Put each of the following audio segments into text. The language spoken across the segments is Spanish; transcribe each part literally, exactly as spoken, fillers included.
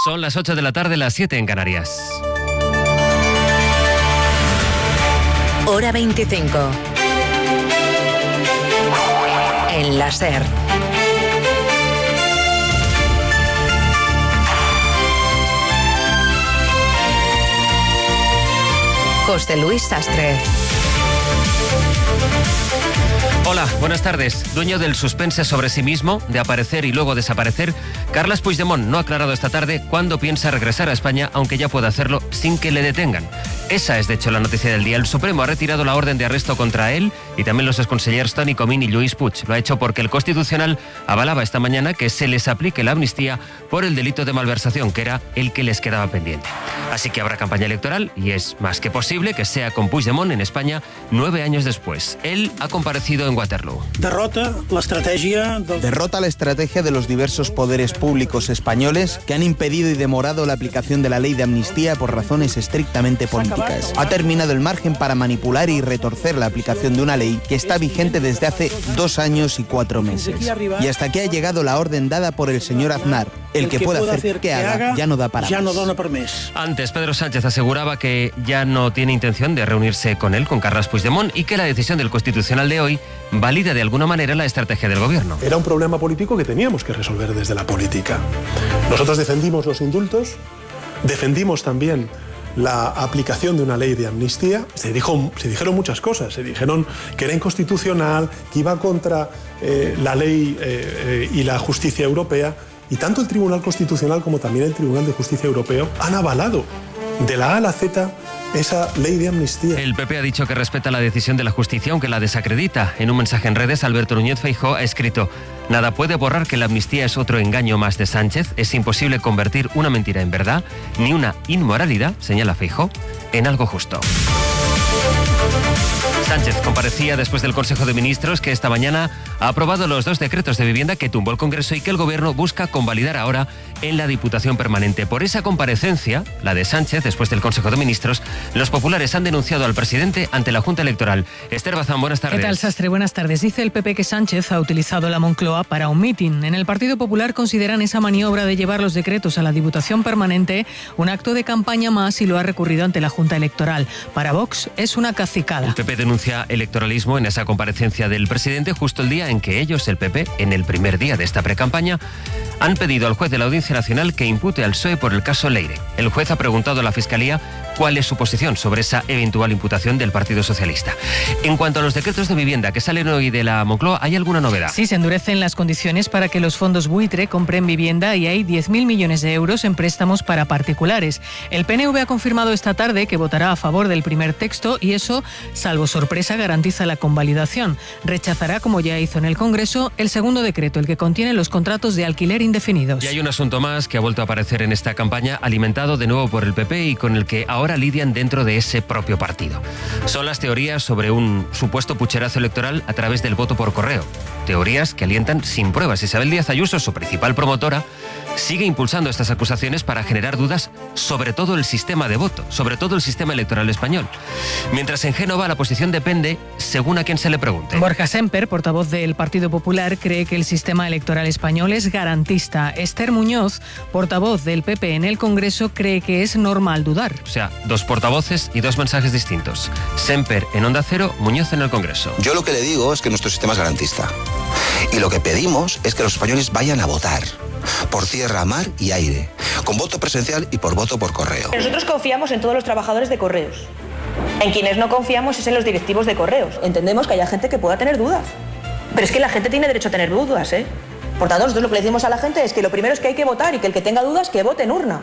Son las ocho de la tarde, las siete en Canarias. Hora veinticinco. En la SER. José Luis Sastre. Hola, buenas tardes. Dueño del suspense sobre sí mismo, de aparecer y luego desaparecer, Carles Puigdemont no ha aclarado esta tarde cuándo piensa regresar a España, aunque ya pueda hacerlo sin que le detengan. Esa es, de hecho, la noticia del día. El Supremo ha retirado la orden de arresto contra él y también los exconsellers Toni Comín y Lluís Puig. Lo ha hecho porque el Constitucional avalaba esta mañana que se les aplique la amnistía por el delito de malversación, que era el que les quedaba pendiente. Así que habrá campaña electoral y es más que posible que sea con Puigdemont en España nueve años después. Él ha comparecido en Waterloo. Derrota la estrategia... Del... Derrota la estrategia de los diversos poderes públicos españoles que han impedido y demorado la aplicación de la ley de amnistía por razones estrictamente políticas. Ha terminado el margen para manipular y retorcer la aplicación de una ley que está vigente desde hace dos años y cuatro meses. Y hasta que ha llegado la orden dada por el señor Aznar. El que pueda hacer que haga ya no da para más. Antes, Pedro Sánchez aseguraba que ya no tiene intención de reunirse con él, con Carles Puigdemont, y que la decisión del Constitucional de hoy valida de alguna manera la estrategia del gobierno. Era un problema político que teníamos que resolver desde la política. Nosotros defendimos los indultos, defendimos también la aplicación de una ley de amnistía. Se dijo, se dijeron muchas cosas. Se dijeron que era inconstitucional, que iba contra eh, la ley eh, eh, y la justicia europea. Y tanto el Tribunal Constitucional como también el Tribunal de Justicia Europeo han avalado de la A a la Z esa ley de amnistía. El P P ha dicho que respeta la decisión de la justicia, aunque la desacredita. En un mensaje en redes, Alberto Núñez Feijóo ha escrito: nada puede borrar que la amnistía es otro engaño más de Sánchez. Es imposible convertir una mentira en verdad, ni una inmoralidad, señala Feijóo, en algo justo. Sánchez comparecía después del Consejo de Ministros, que esta mañana ha aprobado los dos decretos de vivienda que tumbó el Congreso y que el Gobierno busca convalidar ahora en la Diputación Permanente. Por esa comparecencia, la de Sánchez, después del Consejo de Ministros, los populares han denunciado al presidente ante la Junta Electoral. Esther Bazán, buenas tardes. ¿Qué tal, Sastre? Buenas tardes. Dice el P P que Sánchez ha utilizado la Moncloa para un mitin. En el Partido Popular consideran esa maniobra de llevar los decretos a la Diputación Permanente un acto de campaña más y lo ha recurrido ante la Junta Electoral. Para Vox es una cacicada. El P P denuncia electoralismo en esa comparecencia del presidente justo el día en que ellos, el P P, en el primer día de esta precampaña, han pedido al juez de la Audiencia Nacional que impute al P S O E por el caso Leire. El juez ha preguntado a la Fiscalía cuál es su posición sobre esa eventual imputación del Partido Socialista. En cuanto a los decretos de vivienda que salen hoy de la Moncloa, ¿hay alguna novedad? Sí, se endurecen las condiciones para que los fondos buitre compren vivienda y hay diez mil millones de euros en préstamos para particulares. El P N V ha confirmado esta tarde que votará a favor del primer texto y eso, salvo sorpresa, garantiza la convalidación. Rechazará, como ya hizo en el Congreso, el segundo decreto, el que contiene los contratos de alquiler indefinidos. Y hay un asunto más que ha vuelto a aparecer en esta campaña, alimentado de nuevo por el P P y con el que ahora lidian dentro de ese propio partido. Son las teorías sobre un supuesto pucherazo electoral a través del voto por correo. Teorías que alientan sin pruebas. Isabel Díaz Ayuso, su principal promotora, sigue impulsando estas acusaciones para generar dudas sobre todo el sistema de voto, sobre todo el sistema electoral español. Mientras en Génova la posición depende según a quien se le pregunte. Borja Semper, portavoz del Partido Popular, cree que el sistema electoral español es garantista. Esther Muñoz, portavoz del P P en el Congreso, cree que es normal dudar. O sea, dos portavoces y dos mensajes distintos. Semper en Onda Cero, Muñoz en el Congreso. Yo lo que le digo es que nuestro sistema es garantista. Y lo que pedimos es que los españoles vayan a votar. Por tierra, mar y aire. Con voto presencial y por voto por correo. Nosotros confiamos en todos los trabajadores de correos. En quienes no confiamos es en los directivos de correos. Entendemos que haya gente que pueda tener dudas. Pero es que la gente tiene derecho a tener dudas, ¿eh? Por tanto, nosotros lo que le decimos a la gente es que lo primero es que hay que votar y que el que tenga dudas, que vote en urna.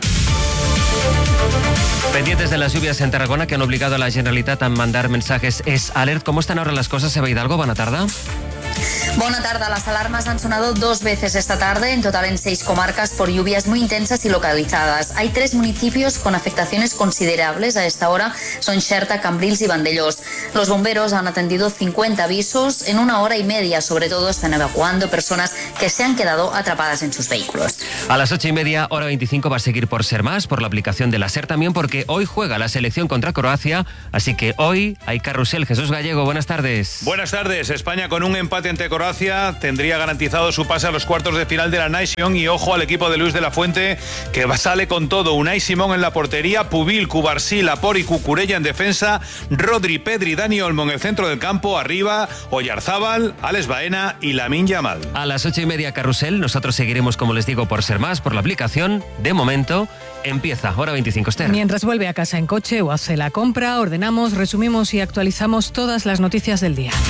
Pendientes de las lluvias en Tarragona que han obligado a la Generalitat a mandar mensajes es alert. ¿Cómo están ahora las cosas, Eva Hidalgo? Buena tarde. Buena tarde. Las alarmas han sonado dos veces esta tarde, en total en seis comarcas, por lluvias muy intensas y localizadas. Hay tres municipios con afectaciones considerables a esta hora, son Xerta, Cambrils y Vandellós. Los bomberos han atendido cincuenta avisos en una hora y media. Sobre todo están evacuando personas que se han quedado atrapadas en sus vehículos. A las ocho y media, hora veinticinco, va a seguir por Ser Más, por la aplicación de la SER también, porque hoy juega la selección contra Croacia, así que hoy hay carrusel. Jesús Gallego, buenas tardes. Buenas tardes. España con un empate ante Croacia Croacia tendría garantizado su pase a los cuartos de final de la Nation. Y ojo al equipo de Luis de la Fuente, que sale con todo. Unai Simón en la portería, Pubil, Cubarsí, Laporte y Cucurella en defensa, Rodri, Pedri, Dani Olmo en el centro del campo, arriba Oyarzábal, Alex Baena y Lamine Yamal. A las ocho y media Carrusel, nosotros seguiremos, como les digo, por Ser Más, por la aplicación. De momento, empieza Hora veinticinco, Esther. Mientras vuelve a casa en coche o hace la compra, ordenamos, resumimos y actualizamos todas las noticias del día.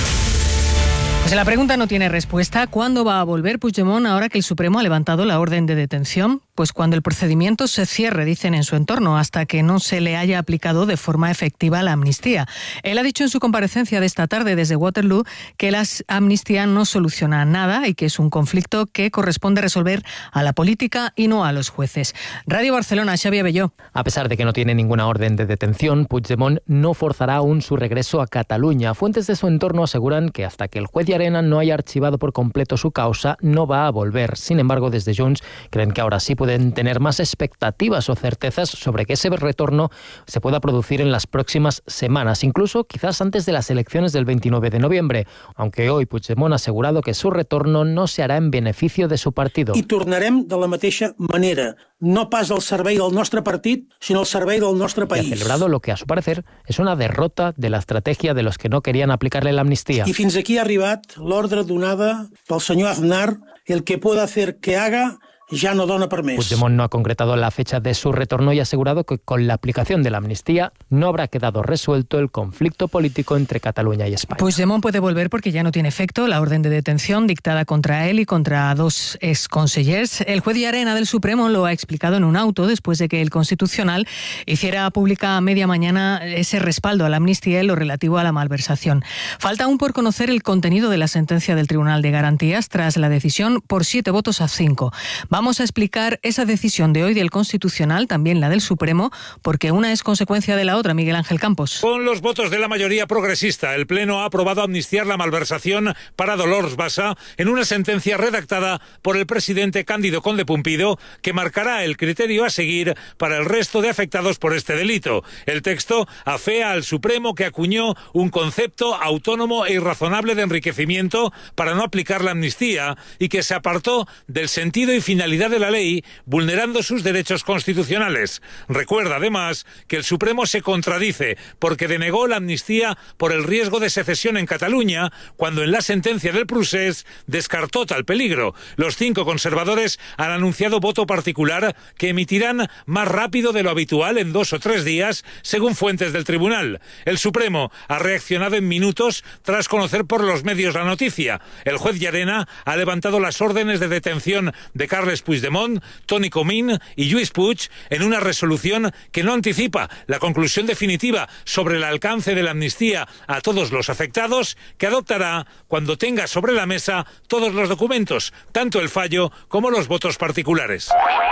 Pues la pregunta no tiene respuesta. ¿Cuándo va a volver Puigdemont ahora que el Supremo ha levantado la orden de detención? Pues cuando el procedimiento se cierre, dicen en su entorno, hasta que no se le haya aplicado de forma efectiva la amnistía. Él ha dicho en su comparecencia de esta tarde desde Waterloo que la amnistía no soluciona nada y que es un conflicto que corresponde resolver a la política y no a los jueces. Radio Barcelona, Xavi Abelló. A pesar de que no tiene ninguna orden de detención, Puigdemont no forzará aún su regreso a Cataluña. Fuentes de su entorno aseguran que hasta que el juez Llarena no haya archivado por completo su causa, no va a volver. Sin embargo, desde Junts creen que ahora sí pueden tener más expectativas o certezas sobre que ese retorno se pueda producir en las próximas semanas, incluso quizás antes de las elecciones del veintinueve de noviembre, aunque hoy Puigdemont ha asegurado que su retorno no se hará en beneficio de su partido. I tornarem de la mateixa manera, no pas al servei del nostre partit, sinó al servei del nostre país. Y ha celebrado lo que a su parecer es una derrota de la estrategia de los que no querían aplicarle la amnistía. I fins aquí ha arribat l'ordre donada pel senyor Aznar, el que pueda hacer que haga ya no dona per més. Puigdemont no ha concretado la fecha de su retorno y ha asegurado que con la aplicación de la amnistía no habrá quedado resuelto el conflicto político entre Cataluña y España. Puigdemont puede volver porque ya no tiene efecto la orden de detención dictada contra él y contra dos exconsellers. El juez Llarena del Supremo lo ha explicado en un auto después de que el Constitucional hiciera pública a media mañana ese respaldo a la amnistía y lo relativo a la malversación. Falta aún por conocer el contenido de la sentencia del Tribunal de Garantías tras la decisión por siete votos a cinco. Vamos a explicar esa decisión de hoy del Constitucional, también la del Supremo, porque una es consecuencia de la otra. Miguel Ángel Campos. Con los votos de la mayoría progresista, el Pleno ha aprobado amnistiar la malversación para Dolors Bassa en una sentencia redactada por el presidente Cándido Conde Pumpido, que marcará el criterio a seguir para el resto de afectados por este delito. El texto afea al Supremo, que acuñó un concepto autónomo e irrazonable de enriquecimiento para no aplicar la amnistía y que se apartó del sentido y finalidad de la ley, vulnerando sus derechos constitucionales. Recuerda además que el Supremo se contradice porque denegó la amnistía por el riesgo de secesión en Cataluña, cuando en la sentencia del Procés descartó tal peligro. Los cinco conservadores han anunciado voto particular que emitirán más rápido de lo habitual, en dos o tres días, según fuentes del tribunal. El Supremo ha reaccionado en minutos tras conocer por los medios la noticia. El juez Llarena ha levantado las órdenes de detención de Carles Puigdemont, Toni Comín y Lluís Puig en una resolución que no anticipa la conclusión definitiva sobre el alcance de la amnistía a todos los afectados, que adoptará cuando tenga sobre la mesa todos los documentos, tanto el fallo como los votos particulares.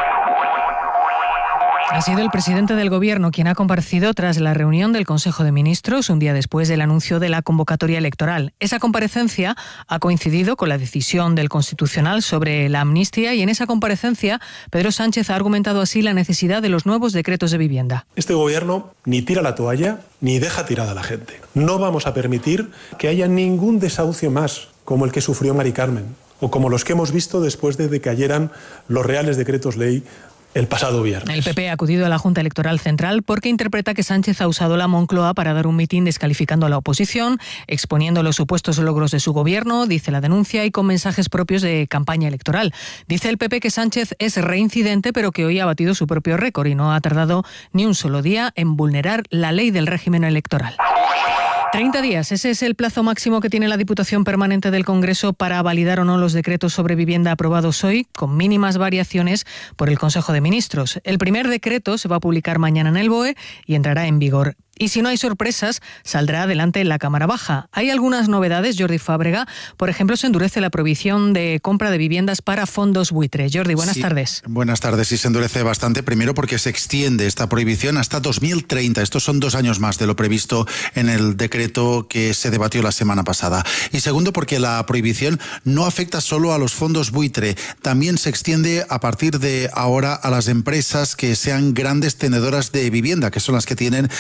Ha sido el presidente del Gobierno quien ha comparecido tras la reunión del Consejo de Ministros un día después del anuncio de la convocatoria electoral. Esa comparecencia ha coincidido con la decisión del Constitucional sobre la amnistía y en esa comparecencia Pedro Sánchez ha argumentado así la necesidad de los nuevos decretos de vivienda. Este Gobierno ni tira la toalla ni deja tirada a la gente. No vamos a permitir que haya ningún desahucio más como el que sufrió Mari Carmen o como los que hemos visto después de que cayeran los reales decretos ley el pasado viernes. El P P ha acudido a la Junta Electoral Central porque interpreta que Sánchez ha usado la Moncloa para dar un mitin descalificando a la oposición, exponiendo los supuestos logros de su gobierno, dice la denuncia, y con mensajes propios de campaña electoral. Dice el P P que Sánchez es reincidente, pero que hoy ha batido su propio récord y no ha tardado ni un solo día en vulnerar la ley del régimen electoral. treinta días, ese es el plazo máximo que tiene la Diputación Permanente del Congreso para validar o no los decretos sobre vivienda aprobados hoy, con mínimas variaciones por el Consejo de Ministros. El primer decreto se va a publicar mañana en el B O E y entrará en vigor. Y si no hay sorpresas, saldrá adelante en la Cámara Baja. Hay algunas novedades, Jordi Fábrega. Por ejemplo, se endurece la prohibición de compra de viviendas para fondos buitre. Jordi, buenas sí, tardes. Buenas tardes. Sí, se endurece bastante. Primero porque se extiende esta prohibición hasta dos mil treinta. Estos son dos años más de lo previsto en el decreto que se debatió la semana pasada. Y segundo porque la prohibición no afecta solo a los fondos buitre. También se extiende a partir de ahora a las empresas que sean grandes tenedoras de vivienda, que son las que tienen diez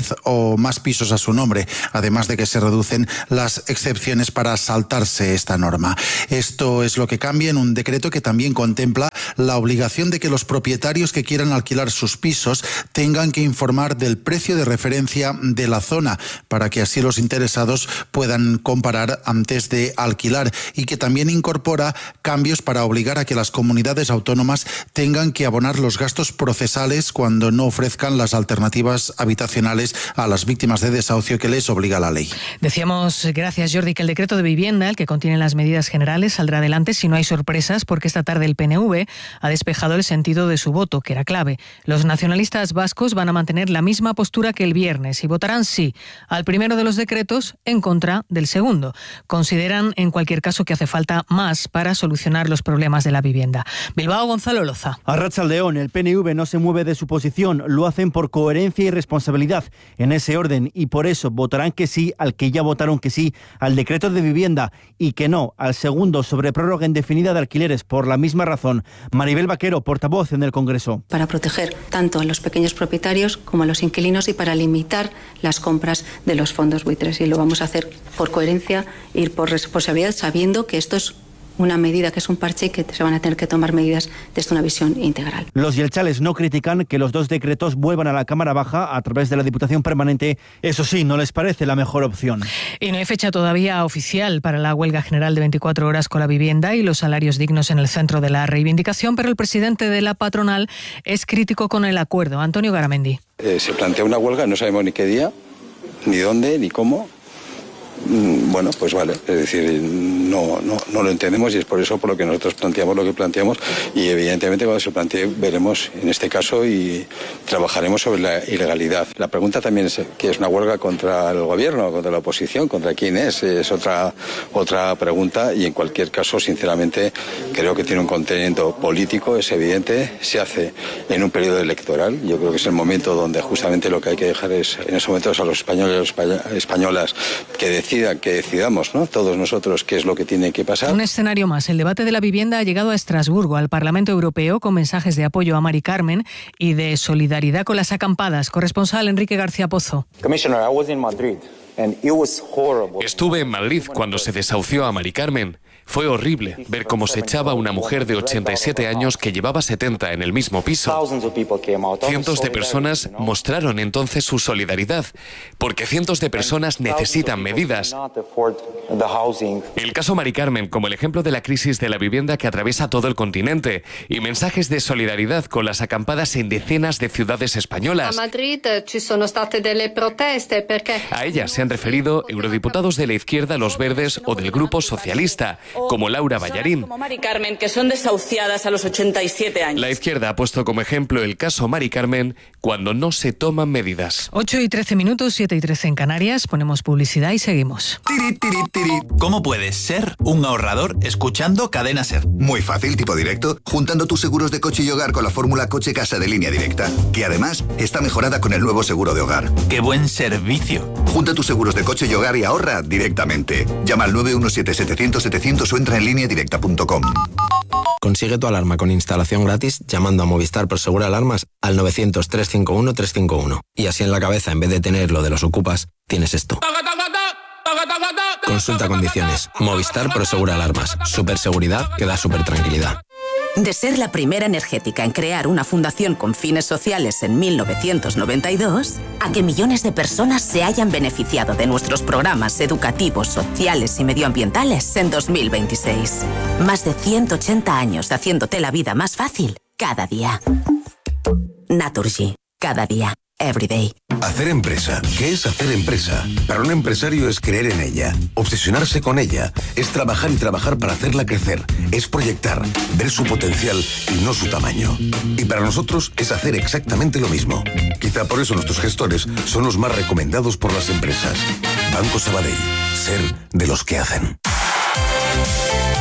diez o más pisos a su nombre, además de que se reducen las excepciones para saltarse esta norma. Esto es lo que cambia en un decreto que también contempla la obligación de que los propietarios que quieran alquilar sus pisos tengan que informar del precio de referencia de la zona para que así los interesados puedan comparar antes de alquilar, y que también incorpora cambios para obligar a que las comunidades autónomas tengan que abonar los gastos procesales cuando no ofrezcan las alternativas habitacionales a las víctimas de desahucio que les obliga la ley. Decíamos, gracias Jordi, que el decreto de vivienda, el que contiene las medidas generales, saldrá adelante si no hay sorpresas, porque esta tarde el P N V ha despejado el sentido de su voto, que era clave. Los nacionalistas vascos van a mantener la misma postura que el viernes y votarán sí al primero de los decretos, en contra del segundo. Consideran, en cualquier caso, que hace falta más para solucionar los problemas de la vivienda. Bilbao, Gonzalo Loza. Arratsaldeon, el P N V no se mueve de su posición, lo hacen por coherencia y responsabilidad, en ese orden, y por eso votarán que sí al que ya votaron que sí al decreto de vivienda y que no al segundo sobre prórroga indefinida de alquileres, por la misma razón. Maribel Vaquero, portavoz en el Congreso. Para proteger tanto a los pequeños propietarios como a los inquilinos y para limitar las compras de los fondos buitres, y lo vamos a hacer por coherencia y por responsabilidad, sabiendo que esto es una medida, que es un parche, y que se van a tener que tomar medidas desde una visión integral. Los yelchales no critican que los dos decretos vuelvan a la Cámara Baja a través de la Diputación Permanente. Eso sí, no les parece la mejor opción. Y no hay fecha todavía oficial para la huelga general de veinticuatro horas con la vivienda y los salarios dignos en el centro de la reivindicación, pero el presidente de la patronal es crítico con el acuerdo. Antonio Garamendi. Eh, se plantea una huelga, no sabemos ni qué día, ni dónde, ni cómo. Bueno, pues vale, es decir, no, no, no lo entendemos, y es por eso por lo que nosotros planteamos lo que planteamos, y evidentemente cuando se plantee veremos en este caso y trabajaremos sobre la ilegalidad. La pregunta también es que es una huelga contra el gobierno, contra la oposición, contra quién es, es otra, otra pregunta, y en cualquier caso, sinceramente, creo que tiene un contenido político, es evidente, se hace en un periodo electoral. Yo creo que es el momento donde justamente lo que hay que dejar es, en esos momentos, a los españoles y españolas que deciden que decidamos, ¿no?, todos nosotros qué es lo que tiene que pasar. Un escenario más. El debate de la vivienda ha llegado a Estrasburgo, al Parlamento Europeo, con mensajes de apoyo a Mari Carmen y de solidaridad con las acampadas. Corresponsal Enrique García Pozo. Estuve en Madrid cuando se desahució a Mari Carmen. Fue horrible ver cómo se echaba a una mujer de ochenta y siete años que llevaba setenta en el mismo piso. Cientos de personas mostraron entonces su solidaridad, porque cientos de personas necesitan medidas. El caso Mari Carmen como el ejemplo de la crisis de la vivienda que atraviesa todo el continente, y mensajes de solidaridad con las acampadas en decenas de ciudades españolas. A ellas se han referido eurodiputados de la izquierda, los verdes o del Grupo Socialista, como Laura Ballarín. Como Mari Carmen, que son desahuciadas a los ochenta y siete años. La izquierda ha puesto como ejemplo el caso Mari Carmen cuando no se toman medidas. ocho y trece minutos, siete y trece en Canarias. Ponemos publicidad y seguimos. Tiri, tiri, tiri. ¿Cómo puedes ser un ahorrador escuchando Cadena Ser? Muy fácil, tipo directo, juntando tus seguros de coche y hogar con la fórmula coche-casa de Línea Directa, que además está mejorada con el nuevo seguro de hogar. ¡Qué buen servicio! Junta tus seguros de coche y hogar y ahorra directamente. Llama al nueve uno siete, setecientos, setecientos o entra en línea directa punto com. Consigue tu alarma con instalación gratis llamando a Movistar Prosegur Alarmas al novecientos, trescientos cincuenta y uno, trescientos cincuenta y uno. Y así en la cabeza, en vez de tener lo de los ocupas, tienes esto. Consulta condiciones. Movistar Prosegur Alarmas. Superseguridad que da super tranquilidad. De ser la primera energética en crear una fundación con fines sociales en mil novecientos noventa y dos, a que millones de personas se hayan beneficiado de nuestros programas educativos, sociales y medioambientales en dos mil veintiséis. Más de ciento ochenta años haciéndote la vida más fácil cada día. Naturgy. Cada día. Everyday. Hacer empresa. ¿Qué es hacer empresa? Para un empresario es creer en ella, obsesionarse con ella, es trabajar y trabajar para hacerla crecer, es proyectar, ver su potencial y no su tamaño. Y para nosotros es hacer exactamente lo mismo. Quizá por eso nuestros gestores son los más recomendados por las empresas. Banco Sabadell. Ser de los que hacen.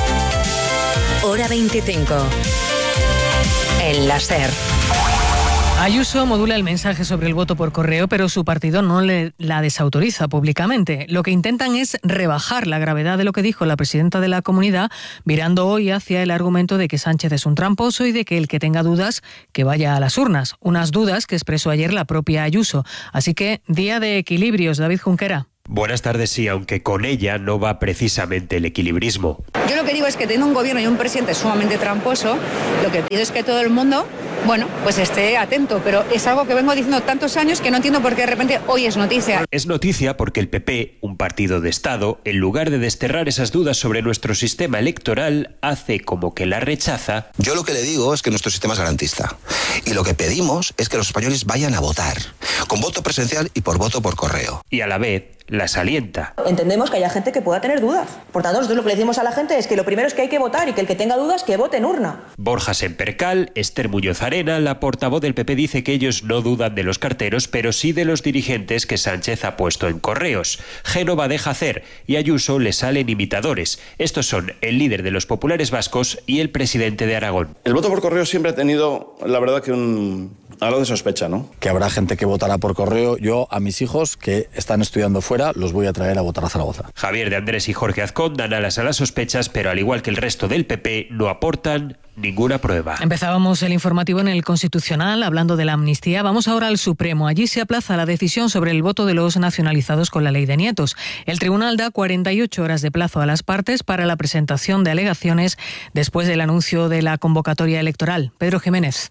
Hora veinticinco. En la SER. Ayuso modula el mensaje sobre el voto por correo, pero su partido no le, la desautoriza públicamente. Lo que intentan es rebajar la gravedad de lo que dijo la presidenta de la comunidad, virando hoy hacia el argumento de que Sánchez es un tramposo y de que el que tenga dudas, que vaya a las urnas. Unas dudas que expresó ayer la propia Ayuso. Así que, día de equilibrios, David Junquera. Buenas tardes, sí, aunque con ella no va precisamente el equilibrismo. Yo lo que digo es que teniendo un gobierno y un presidente sumamente tramposo, lo que pido es que todo el mundo, bueno, pues esté atento, pero es algo que vengo diciendo tantos años que no entiendo por qué de repente hoy es noticia. Es noticia porque el P P, un partido de Estado, en lugar de desterrar esas dudas sobre nuestro sistema electoral, hace como que la rechaza. Yo lo que le digo es que nuestro sistema es garantista y lo que pedimos es que los españoles vayan a votar, con voto presencial y por voto por correo. Y a la vez las alienta. Entendemos que haya gente que pueda tener dudas. Por tanto, nosotros lo que le decimos a la gente es que lo primero es que hay que votar y que el que tenga dudas que vote en urna. Borja Sempercal, Esther Muñoz Arena, la portavoz del P P, dice que ellos no dudan de los carteros, pero sí de los dirigentes que Sánchez ha puesto en correos. Génova deja hacer y a Ayuso le salen imitadores. Estos son el líder de los populares vascos y el presidente de Aragón. El voto por correo siempre ha tenido, la verdad, que un... algo de sospecha, ¿no? Que habrá gente que votará por correo. Yo a mis hijos que están estudiando fuera los voy a traer a votar a Zaragoza. Javier de Andrés y Jorge Azcón dan alas a las sospechas, pero al igual que el resto del P P, no aportan ninguna prueba. Empezábamos el informativo en el Constitucional hablando de la amnistía. Vamos ahora al Supremo. Allí se aplaza la decisión sobre el voto de los nacionalizados con la ley de nietos. El tribunal da cuarenta y ocho horas de plazo a las partes para la presentación de alegaciones después del anuncio de la convocatoria electoral. Pedro Jiménez.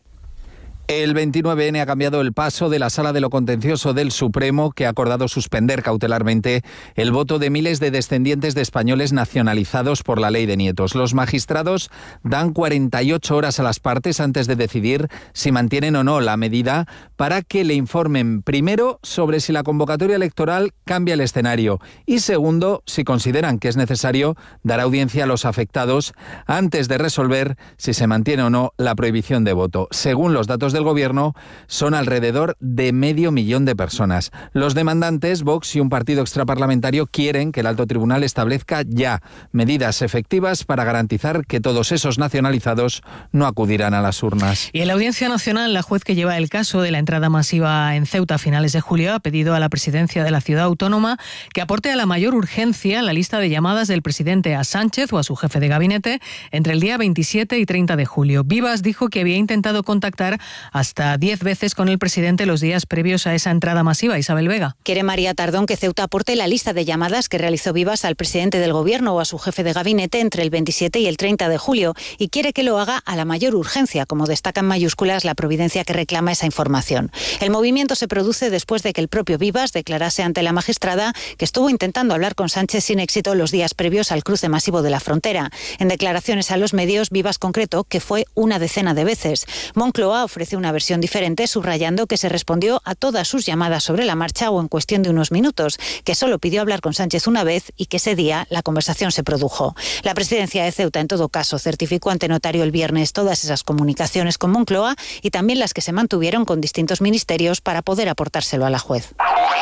El veintinueve ene ha cambiado el paso de la Sala de lo Contencioso del Supremo, que ha acordado suspender cautelarmente el voto de miles de descendientes de españoles nacionalizados por la ley de nietos. Los magistrados dan cuarenta y ocho horas a las partes antes de decidir si mantienen o no la medida para que le informen, primero, sobre si la convocatoria electoral cambia el escenario y, segundo, si consideran que es necesario dar audiencia a los afectados antes de resolver si se mantiene o no la prohibición de voto. Según los datos del Gobierno, son alrededor de medio millón de personas. Los demandantes, Vox y un partido extraparlamentario, quieren que el alto tribunal establezca ya medidas efectivas para garantizar que todos esos nacionalizados no acudirán a las urnas. Y en la Audiencia Nacional, la juez que lleva el caso de la entrada masiva en Ceuta a finales de julio ha pedido a la presidencia de la ciudad autónoma que aporte a la mayor urgencia la lista de llamadas del presidente a Sánchez o a su jefe de gabinete entre el día veintisiete y treinta de julio. Vivas dijo que había intentado contactar hasta diez veces con el presidente los días previos a esa entrada masiva. Isabel Vega. Quiere María Tardón que Ceuta aporte la lista de llamadas que realizó Vivas al presidente del Gobierno o a su jefe de gabinete entre el veintisiete y el treinta de julio y quiere que lo haga a la mayor urgencia, como destaca en mayúsculas la providencia que reclama esa información. El movimiento se produce después de que el propio Vivas declarase ante la magistrada que estuvo intentando hablar con Sánchez sin éxito los días previos al cruce masivo de la frontera. En declaraciones a los medios, Vivas concretó que fue una decena de veces. Moncloa ofrece una versión diferente, subrayando que se respondió a todas sus llamadas sobre la marcha o en cuestión de unos minutos, que solo pidió hablar con Sánchez una vez y que ese día la conversación se produjo. La presidencia de Ceuta, en todo caso, certificó ante notario el viernes todas esas comunicaciones con Moncloa y también las que se mantuvieron con distintos ministerios para poder aportárselo a la juez.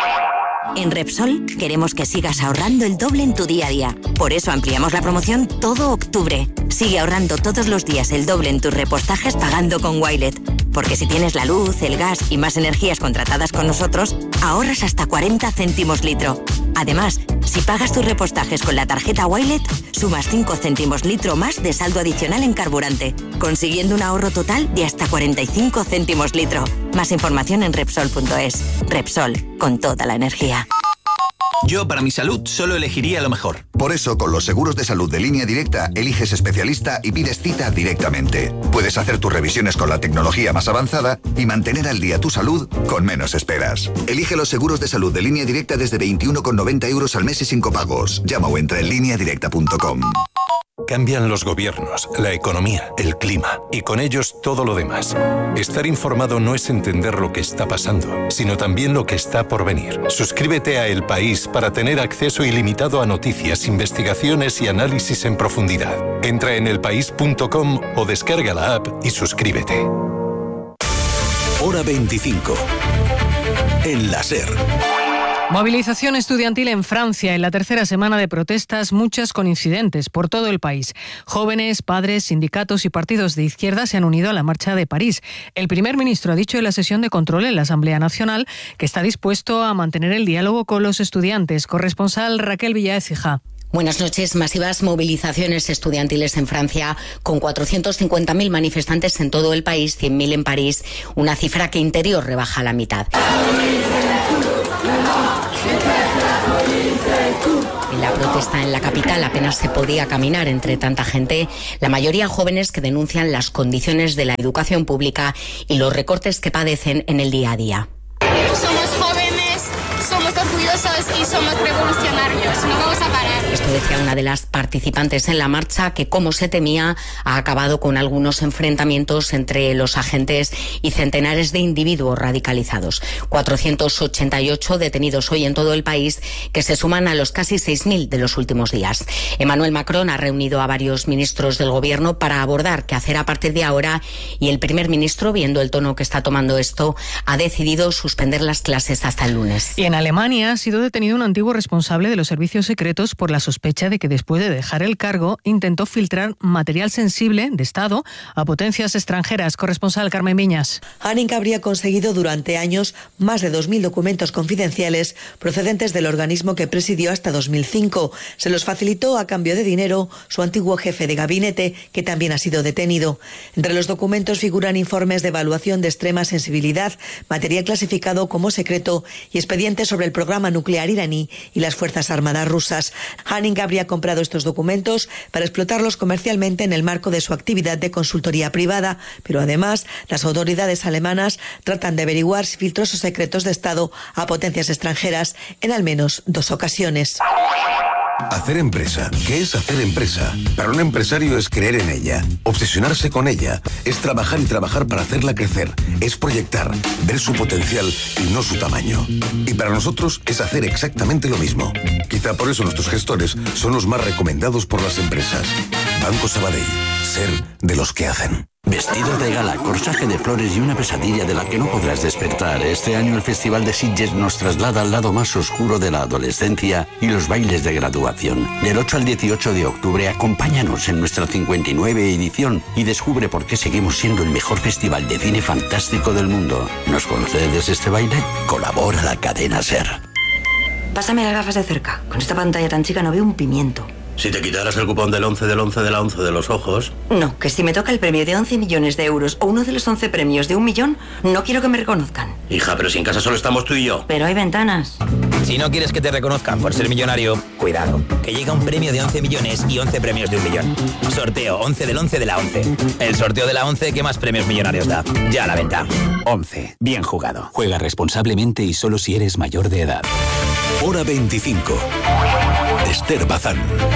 En Repsol queremos que sigas ahorrando el doble en tu día a día. Por eso ampliamos la promoción todo octubre. Sigue ahorrando todos los días el doble en tus repostajes pagando con Wilet. Porque si tienes la luz, el gas y más energías contratadas con nosotros, ahorras hasta cuarenta céntimos litro. Además, si pagas tus repostajes con la tarjeta Wilet, sumas cinco céntimos litro más de saldo adicional en carburante, consiguiendo un ahorro total de hasta cuarenta y cinco céntimos litro. Más información en Repsol punto es. Repsol, con toda la energía. Yo, para mi salud, solo elegiría lo mejor. Por eso, con los seguros de salud de Línea Directa, eliges especialista y pides cita directamente. Puedes hacer tus revisiones con la tecnología más avanzada y mantener al día tu salud con menos esperas. Elige los seguros de salud de Línea Directa desde veintiuno con noventa euros al mes y sin copagos. Llama o entra en línea directa punto com. Cambian los gobiernos, la economía, el clima y con ellos todo lo demás. Estar informado no es entender lo que está pasando, sino también lo que está por venir. Suscríbete a El País para tener acceso ilimitado a noticias, investigaciones y análisis en profundidad. Entra en el país punto com o descarga la app y suscríbete. Hora veinticinco. En la SER. Movilización estudiantil en Francia en la tercera semana de protestas, muchas con incidentes por todo el país. Jóvenes, padres, sindicatos y partidos de izquierda se han unido a la marcha de París. El primer ministro ha dicho en la sesión de control en la Asamblea Nacional que está dispuesto a mantener el diálogo con los estudiantes. Corresponsal Raquel Villaécija. Buenas noches. Masivas movilizaciones estudiantiles en Francia, con cuatrocientos cincuenta mil manifestantes en todo el país, cien mil en París, una cifra que Interior rebaja a la mitad. En la protesta en la capital apenas se podía caminar entre tanta gente, la mayoría jóvenes que denuncian las condiciones de la educación pública y los recortes que padecen en el día a día. Somos jóvenes, somos orgullosos y somos revolucionarios, no vamos a parar. Esto decía una de las participantes en la marcha, que, como se temía, ha acabado con algunos enfrentamientos entre los agentes y centenares de individuos radicalizados. cuatrocientos ochenta y ocho detenidos hoy en todo el país, que se suman a los casi seis mil de los últimos días. Emmanuel Macron ha reunido a varios ministros del gobierno para abordar qué hacer a partir de ahora, y el primer ministro, viendo el tono que está tomando esto, ha decidido suspender las clases hasta el lunes. Y en Alemania ha sido detenido un antiguo responsable de los servicios secretos por la sospecha de que, después de dejar el cargo, intentó filtrar material sensible de Estado a potencias extranjeras. Corresponsal Carmen Viñas. Hanning habría conseguido durante años más de dos mil documentos confidenciales procedentes del organismo que presidió hasta dos mil cinco. Se los facilitó a cambio de dinero su antiguo jefe de gabinete, que también ha sido detenido. Entre los documentos figuran informes de evaluación de extrema sensibilidad, material clasificado como secreto y expedientes sobre el programa nuclear iraní y las Fuerzas Armadas rusas. Hanning habría comprado estos documentos para explotarlos comercialmente en el marco de su actividad de consultoría privada, pero además las autoridades alemanas tratan de averiguar si filtró esos secretos de Estado a potencias extranjeras en al menos dos ocasiones. Hacer empresa. ¿Qué es hacer empresa? Para un empresario es creer en ella, obsesionarse con ella, es trabajar y trabajar para hacerla crecer, es proyectar, ver su potencial y no su tamaño. Y para nosotros es hacer exactamente lo mismo. Quizá por eso nuestros gestores son los más recomendados por las empresas. Banco Sabadell. Ser de los que hacen. Vestido de gala, corsaje de flores y una pesadilla de la que no podrás despertar. Este año el Festival de Sitges nos traslada al lado más oscuro de la adolescencia y los bailes de graduación. Del ocho al dieciocho de octubre, acompáñanos en nuestra cincuenta y nueve edición y descubre por qué seguimos siendo el mejor festival de cine fantástico del mundo. ¿Nos concedes este baile? Colabora la cadena SER. Pásame las gafas de cerca. Con esta pantalla tan chica no veo un pimiento. Si te quitaras el cupón del once del once de la once de los ojos... No, que si me toca el premio de once millones de euros o uno de los once premios de un millón, no quiero que me reconozcan. Hija, pero si en casa solo estamos tú y yo. Pero hay ventanas. Si no quieres que te reconozcan por ser millonario, cuidado, que llega un premio de once millones y once premios de un millón. Sorteo once del once de la once. El sorteo de la once que más premios millonarios da. Ya a la venta. once. Bien jugado. Juega responsablemente y solo si eres mayor de edad. Hora veinticinco. Esther Bazán.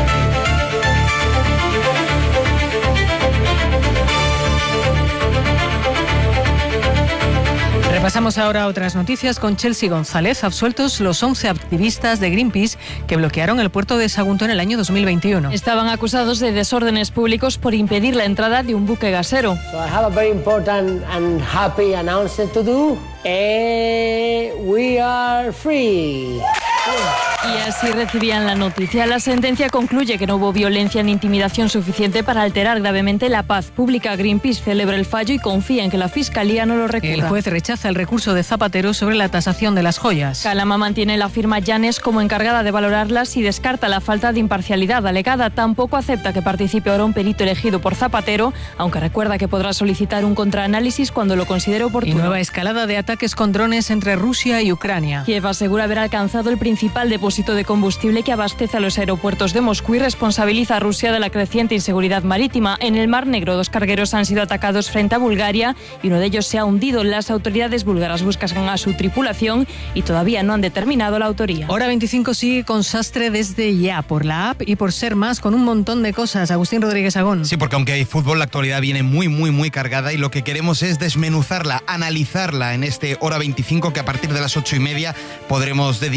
Repasamos ahora otras noticias con Chelsea González. Absueltos los once activistas de Greenpeace que bloquearon el puerto de Sagunto en el año dos mil veintiuno. Estaban acusados de desórdenes públicos por impedir la entrada de un buque gasero. So I have a very important and happy announcement to do. Eh, we are free. Y así recibían la noticia. La sentencia concluye que no hubo violencia ni intimidación suficiente para alterar gravemente la paz pública. Greenpeace celebra el fallo y confía en que la Fiscalía no lo recurra. El juez rechaza el recurso de Zapatero sobre la tasación de las joyas. Calama mantiene la firma Llanes como encargada de valorarlas y descarta la falta de imparcialidad alegada. Tampoco acepta que participe ahora un perito elegido por Zapatero, aunque recuerda que podrá solicitar un contraanálisis cuando lo considere oportuno. Y nueva escalada de ataques con drones entre Rusia y Ucrania. Kiev asegura haber alcanzado el principal depósito de combustible que abastece a los aeropuertos de Moscú y responsabiliza a Rusia de la creciente inseguridad marítima. En el Mar Negro, dos cargueros han sido atacados frente a Bulgaria y uno de ellos se ha hundido. Las autoridades búlgaras buscan a su tripulación y todavía no han determinado la autoría. Hora veinticinco sigue con Sastre desde ya, por la app y por Ser Más, con un montón de cosas. Agustín Rodríguez Agón. Sí, porque aunque hay fútbol, la actualidad viene muy, muy, muy cargada y lo que queremos es desmenuzarla, analizarla en este Hora veinticinco que a partir de las ocho y media podremos dedicar a todo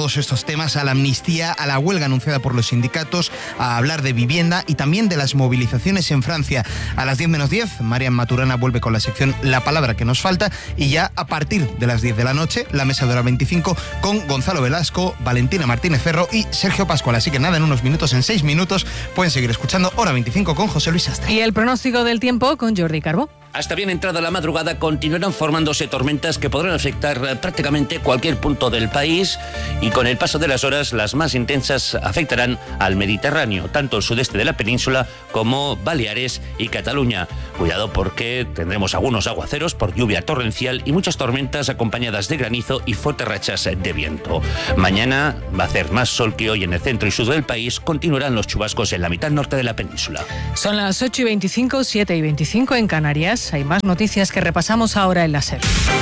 todos estos temas, a la amnistía, a la huelga anunciada por los sindicatos, a hablar de vivienda y también de las movilizaciones en Francia. A las diez menos diez, Marian Maturana vuelve con la sección La palabra que nos falta y ya a partir de las diez de la noche, la mesa de hora veinticinco con Gonzalo Velasco, Valentina Martínez Ferro y Sergio Pascual. Así que nada, en unos minutos, en seis minutos, pueden seguir escuchando Hora veinticinco con José Luis Astre. Y el pronóstico del tiempo con Jordi Carbó. Hasta bien entrada la madrugada continuarán formándose tormentas que podrán afectar prácticamente cualquier punto del país y con el paso de las horas las más intensas afectarán al Mediterráneo, tanto el sudeste de la península como Baleares y Cataluña. Cuidado porque tendremos algunos aguaceros por lluvia torrencial y muchas tormentas acompañadas de granizo y fuertes rachas de viento. Mañana va a hacer más sol que hoy en el centro y sur del país, continuarán los chubascos en la mitad norte de la península. Son las ocho y veinticinco, siete y veinticinco en Canarias. Hay más noticias que repasamos ahora en la SER.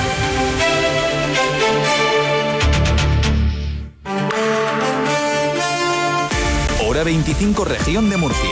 Hora veinticinco, región de Murcia.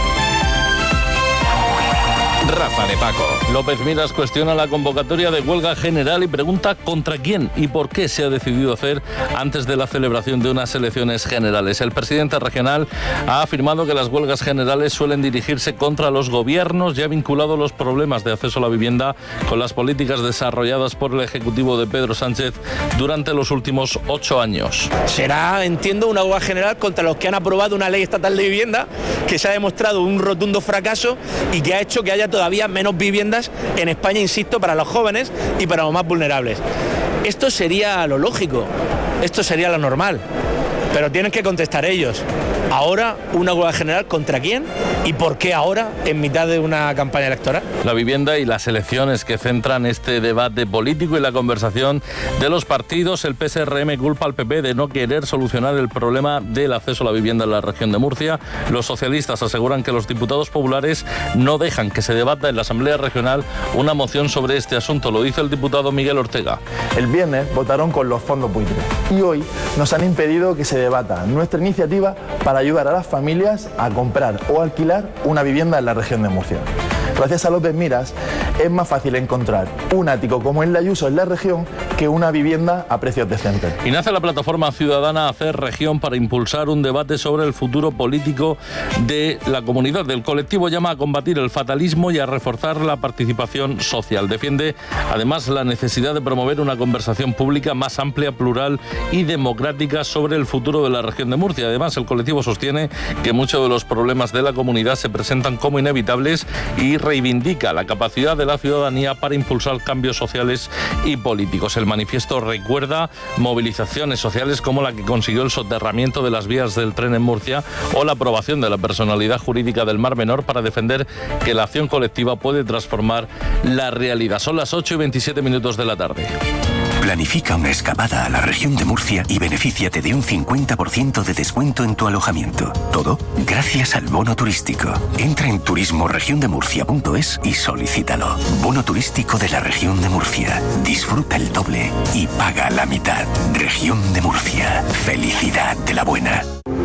Rafa de Paco. López Miras cuestiona la convocatoria de huelga general y pregunta contra quién y por qué se ha decidido hacer antes de la celebración de unas elecciones generales. El presidente regional ha afirmado que las huelgas generales suelen dirigirse contra los gobiernos y ha vinculado los problemas de acceso a la vivienda con las políticas desarrolladas por el Ejecutivo de Pedro Sánchez durante los últimos ocho años. Será, entiendo, una huelga general contra los que han aprobado una ley estatal de vivienda que se ha demostrado un rotundo fracaso y que ha hecho que haya todavía menos viviendas en España, insisto, para los jóvenes y para los más vulnerables. Esto sería lo lógico, esto sería lo normal, pero tienen que contestar ellos. Ahora, una huelga general, ¿contra quién? ¿Y por qué ahora, en mitad de una campaña electoral? La vivienda y las elecciones que centran este debate político y la conversación de los partidos. El P S R M culpa al P P de no querer solucionar el problema del acceso a la vivienda en la región de Murcia. Los socialistas aseguran que los diputados populares no dejan que se debata en la Asamblea Regional una moción sobre este asunto. Lo dice el diputado Miguel Ortega. El viernes votaron con los fondos buitres y hoy nos han impedido que se debata nuestra iniciativa para ayudar a las familias a comprar o alquilar una vivienda en la región de Murcia. Gracias a López Miras es más fácil encontrar un ático como el de Ayuso en la región que una vivienda a precios decentes. Y nace la plataforma ciudadana Hacer Región para impulsar un debate sobre el futuro político de la comunidad. El colectivo llama a combatir el fatalismo y a reforzar la participación social. Defiende además la necesidad de promover una conversación pública más amplia, plural y democrática sobre el futuro de la región de Murcia. Además, el colectivo sostiene que muchos de los problemas de la comunidad se presentan como inevitables y reivindica la capacidad de la ciudadanía para impulsar cambios sociales y políticos. El manifiesto recuerda movilizaciones sociales como la que consiguió el soterramiento de las vías del tren en Murcia o la aprobación de la personalidad jurídica del Mar Menor para defender que la acción colectiva puede transformar la realidad. Son las ocho y veintisiete minutos de la tarde. Planifica una escapada a la región de Murcia y benefíciate de un cincuenta por ciento de descuento en tu alojamiento. Todo gracias al bono turístico. Entra en turismo región de murcia punto es y solicítalo. Bono turístico de la región de Murcia. Disfruta el doble y paga la mitad. Región de Murcia. Felicidad de la buena.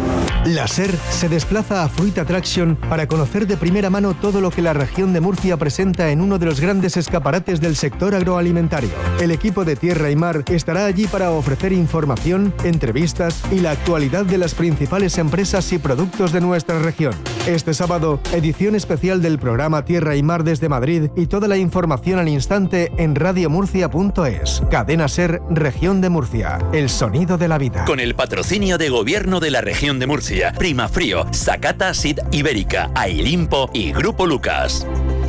La SER se desplaza a Fruit Attraction para conocer de primera mano todo lo que la región de Murcia presenta en uno de los grandes escaparates del sector agroalimentario. El equipo de Tierra y Mar estará allí para ofrecer información, entrevistas y la actualidad de las principales empresas y productos de nuestra región. Este sábado, edición especial del programa Tierra y Mar desde Madrid y toda la información al instante en radio murcia punto es. Cadena SER, Región de Murcia. El sonido de la vida. Con el patrocinio de Gobierno de la Región de Murcia, Primafrío, Sakata Seed Ibérica, Ailimpo y Grupo Lucas.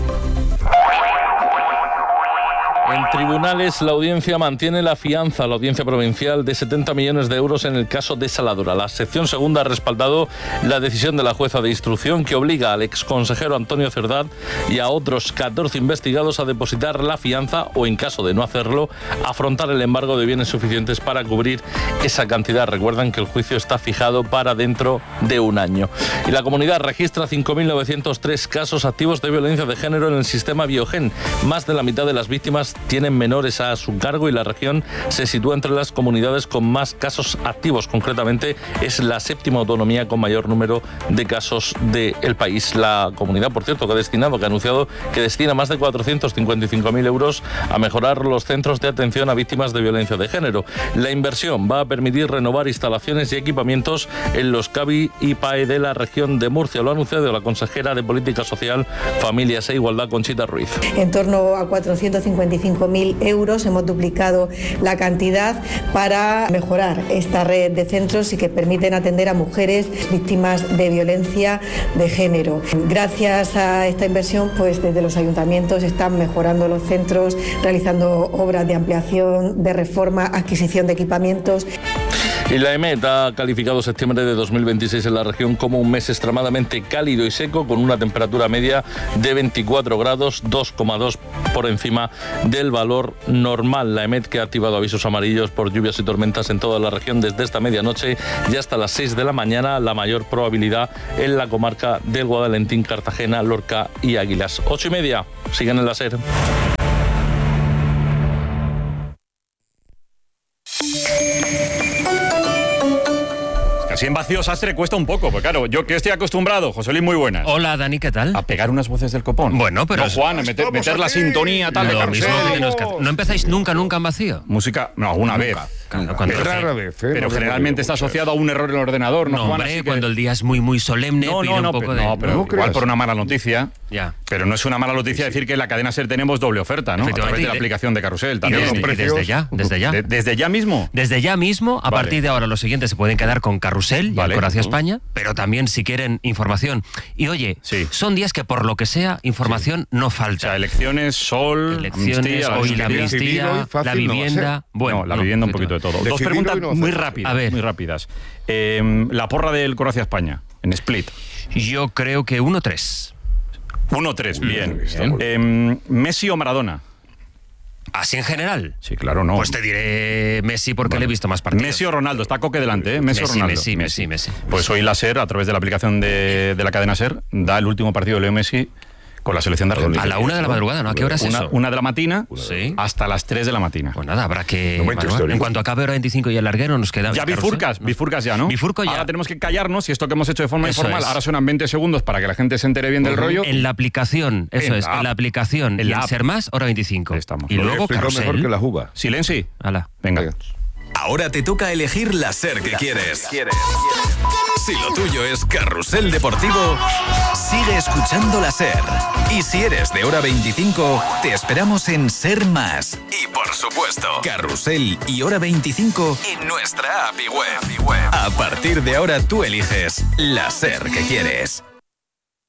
En tribunales, la audiencia mantiene la fianza, la audiencia provincial, de setenta millones de euros en el caso de Saladora. La sección segunda ha respaldado la decisión de la jueza de instrucción que obliga al exconsejero Antonio Cerdá y a otros catorce investigados a depositar la fianza o, en caso de no hacerlo, afrontar el embargo de bienes suficientes para cubrir esa cantidad. Recuerdan que el juicio está fijado para dentro de un año. Y la comunidad registra cinco mil novecientos tres casos activos de violencia de género en el sistema Biogen. Más de la mitad de las víctimas tienen menores a su cargo y la región se sitúa entre las comunidades con más casos activos. Concretamente, es la séptima autonomía con mayor número de casos del país. La comunidad, por cierto, que ha destinado, que ha anunciado que destina más de cuatrocientos cincuenta y cinco mil euros a mejorar los centros de atención a víctimas de violencia de género. La inversión va a permitir renovar instalaciones y equipamientos en los C A B I y P A E de la región de Murcia. Lo ha anunciado la consejera de Política Social, Familias e Igualdad, Conchita Ruiz. En torno a cuatrocientos cincuenta y cinco mil euros hemos duplicado la cantidad para mejorar esta red de centros y que permiten atender a mujeres víctimas de violencia de género. Gracias a esta inversión, pues desde los ayuntamientos están mejorando los centros, realizando obras de ampliación, de reforma, adquisición de equipamientos. Y la EMET ha calificado septiembre de dos mil veintiséis en la región como un mes extremadamente cálido y seco, con una temperatura media de veinticuatro grados, dos coma dos por encima del valor normal. La EMET, que ha activado avisos amarillos por lluvias y tormentas en toda la región desde esta medianoche y hasta las seis de la mañana, la mayor probabilidad en la comarca del Guadalentín, Cartagena, Lorca y Águilas. Ocho y media, siguen en la SER. Así en vacío sastre cuesta un poco, porque claro, yo que estoy acostumbrado, José Luis, muy buenas. Hola, Dani, ¿qué tal? A pegar unas voces del copón. Bueno, pero... No, Juan, meter, meter la sintonía, tal, Lo de mismo que tienes que hacer. ¿No empezáis nunca, nunca en vacío? Música, no, alguna vez. Claro, cuando pero, rara vez, ¿eh? Pero no generalmente está asociado a un error en el ordenador, ¿no, no Juan? hombre, Así que... cuando el día es muy, muy solemne, no, pide no, no, un poco pero, de... no, pero no, igual creas. Por una mala noticia. Ya. Pero no es una mala noticia decir que en la cadena SER tenemos doble oferta, ¿no? A través de la aplicación de Carrusel también. Y desde, y desde ya, desde ya. De, ¿Desde ya mismo? Desde ya mismo, a vale. partir de ahora los siguientes se pueden quedar con Carrusel, vale. y Coracia España, pero también si quieren información. Y oye, sí. son días que por lo que sea, información sí. no falta. O sea, elecciones, sol, elecciones, amnistía, hoy la amnistía, la vivienda... No, bueno, no, la no, vivienda un poquito de todo. Dos preguntas no muy rápidas, a ver. muy rápidas. Eh, la porra del Coracia España, en Split. Yo creo que uno tres. uno tres, bien. bien. Eh, ¿Messi o Maradona? ¿Así en general? Sí, claro, no. Pues te diré Messi porque vale. le he visto más partidos. Messi o Ronaldo, está Coque delante, ¿eh? Messi, Messi o Ronaldo. Messi, Messi, Messi. Pues hoy la SER, a través de la aplicación de, de la cadena SER, da el último partido de Leo Messi con la selección de Argentina. A la una de la madrugada, ¿no? ¿A qué hora es una, eso? Una de la matina sí. hasta las tres de la matina. Pues nada, habrá que... En cuanto acabe hora veinticinco y el larguero nos queda... Ya bifurcas, ¿no? bifurcas ya, ¿no? Bifurco ya. Ahora tenemos que callarnos y esto que hemos hecho de forma eso informal, es. ahora suenan veinte segundos para que la gente se entere bien del uh-huh. rollo. En la aplicación, eso en es, la en la aplicación en y la en app. Ser Más, hora veinticinco. Estamos. Y Lo luego Carrusel. mejor que la juba. Silencio. Hala. Venga. Venga. Ahora te toca elegir la SER que quieres. Si lo tuyo es Carrusel Deportivo, sigue escuchando la SER. Y si eres de hora veinticinco, te esperamos en Ser Más. Y por supuesto, Carrusel y hora veinticinco en nuestra app y web. A partir de ahora tú eliges la SER que quieres.